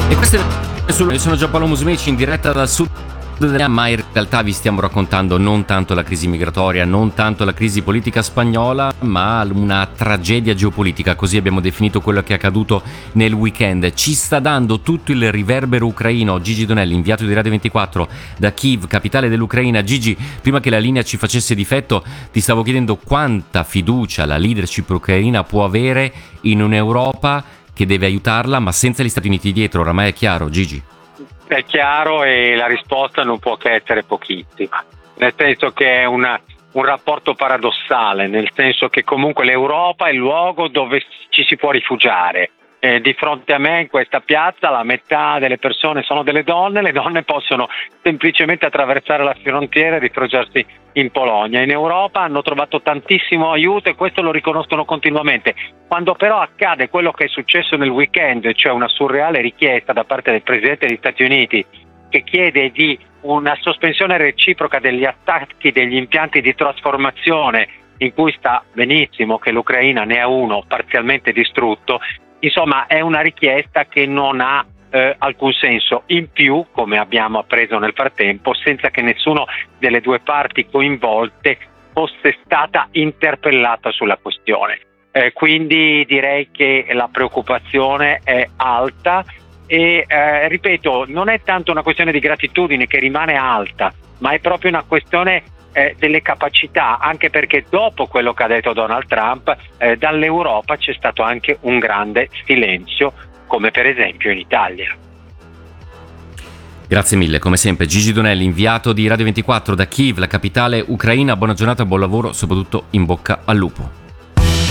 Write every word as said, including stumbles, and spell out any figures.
E queste sono Giampaolo Musumeci in diretta dal sud, ma in realtà vi stiamo raccontando non tanto la crisi migratoria, non tanto la crisi politica spagnola, ma una tragedia geopolitica, così abbiamo definito quello che è accaduto nel weekend. Ci sta dando tutto il riverbero ucraino Gigi Donelli, inviato di Radio ventiquattro da Kiev, capitale dell'Ucraina. Gigi, prima che la linea ci facesse difetto, ti stavo chiedendo quanta fiducia la leadership ucraina può avere in un'Europa che deve aiutarla, ma senza gli Stati Uniti dietro. Oramai è chiaro, Gigi? È chiaro, e la risposta non può che essere pochissima, nel senso che è una, un rapporto paradossale, nel senso che comunque l'Europa è il luogo dove ci si può rifugiare. Eh, di fronte a me in questa piazza la metà delle persone sono delle donne, le donne possono semplicemente attraversare la frontiera e rifugiarsi in Polonia. In Europa hanno trovato tantissimo aiuto e questo lo riconoscono continuamente. Quando però accade quello che è successo nel weekend, cioè una surreale richiesta da parte del Presidente degli Stati Uniti che chiede di una sospensione reciproca degli attacchi degli impianti di trasformazione, in cui sta benissimo che l'Ucraina ne ha uno parzialmente distrutto, insomma è una richiesta che non ha eh, alcun senso. In più, come abbiamo appreso nel frattempo, senza che nessuna delle due parti coinvolte fosse stata interpellata sulla questione. Eh, quindi direi che la preoccupazione è alta e eh, ripeto, non è tanto una questione di gratitudine che rimane alta, ma è proprio una questione eh, delle capacità, anche perché dopo quello che ha detto Donald Trump eh, dall'Europa c'è stato anche un grande silenzio, come per esempio in Italia. Grazie mille, come sempre Gigi Donelli, inviato di Radio ventiquattro da Kiev, la capitale ucraina. Buona giornata, buon lavoro, soprattutto in bocca al lupo.